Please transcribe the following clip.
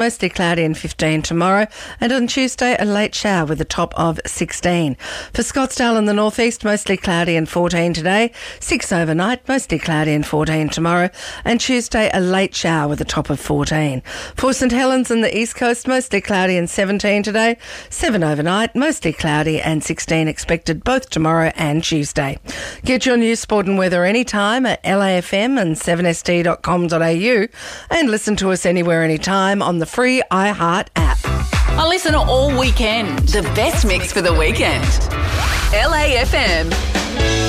mostly cloudy and 15 tomorrow. And on Tuesday, a late shower with a top of 16. For Scottsdale in the northeast, mostly cloudy and 14 today. 6 overnight, mostly cloudy and 14 tomorrow. And Tuesday, a late shower with a top of 14. For St Helens in the east coast, mostly cloudy and 17 today. 7 overnight, mostly cloudy and 16 expected both tomorrow and Tuesday. Get your news, sport and weather anytime at LAFM and 7st.com.au and listen to us anywhere, anytime on the free iHeart app. I listen all weekend. The best mix for the weekend. LAFM.